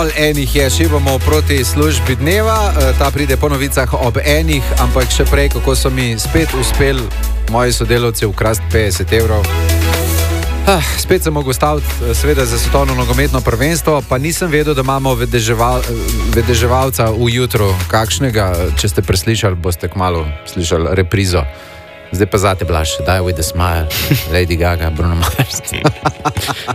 Enih je, šibamo proti službi dneva, ta pride po novicah ob enih, ampak še prej, kako so mi spet uspeli moji sodelavci ukrasti 50 evrov. Spet sem mogel staviti, seveda, za svetovno nogometno prvenstvo, pa nisem vedel, da imamo vedeževalca v jutru kakšnega. Če ste preslišali, boste kmalu slišali reprizo. Zdaj pa zate, Blaž, Die with a Smile, Lady Gaga, Bruno Mars.